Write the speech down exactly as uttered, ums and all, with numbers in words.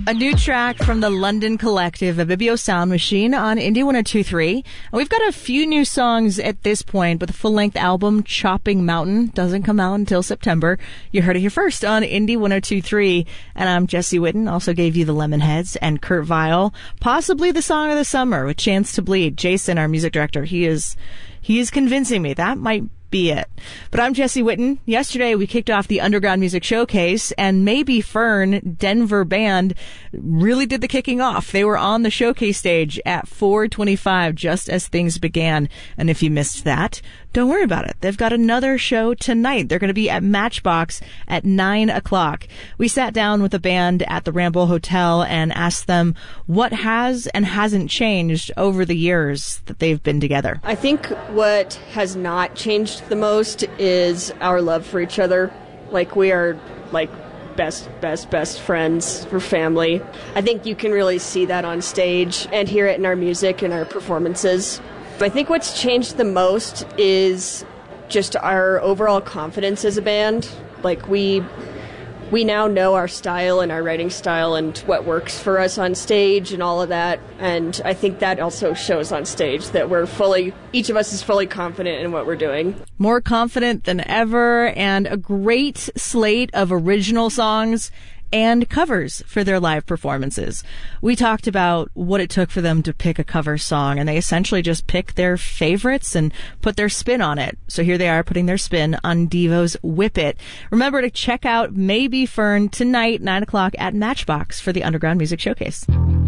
A new track from the London collective, Abibio Sound Machine, on Indie one oh two point three. And we've got a few new songs at this point, but the full-length album, Chopping Mountain, doesn't come out until September. You heard it here first on Indie one oh two point three. And I'm Jesse Witten, also gave you the Lemonheads and Kurt Vile. Possibly the song of the summer with Chance to Bleed. Jason, our music director, he is, he is convincing me that might be it. But I'm Jesse Witten. Yesterday we kicked off the Underground Music Showcase, and Maybe Fern, Denver band, really did the kicking off. They were on the showcase stage at four twenty-five just as things began. And if you missed that, don't worry about it. They've got another show tonight. They're going to be at Matchbox at nine o'clock. We sat down with the band at the Ramble Hotel and asked them what has and hasn't changed over the years that they've been together. I think what has not changed the most is our love for each other. Like, we are like best, best, best friends. We're family. I think you can really see that on stage and hear it in our music and our performances. I think what's changed the most is just our overall confidence as a band. Like, we we now know our style and our writing style and what works for us on stage and all of that. And I think that also shows on stage that we're fully, each of us is fully confident in what we're doing. More confident than ever, and a great slate of original songs and covers for their live performances. We talked about what it took for them to pick a cover song, and they essentially just picked their favorites and put their spin on it. So here they are putting their spin on Devo's Whip It. Remember to check out Maybe Fern tonight, nine o'clock at Matchbox for the Underground Music Showcase.